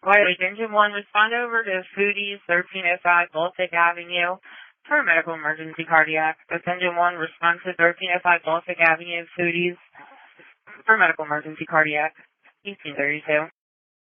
White Engine 1, respond over to Foodies, 1305 Baltic Avenue for a medical emergency cardiac. That's Engine 1, respond to 1305 Baltic Avenue, Foodies for medical emergency cardiac. 1832.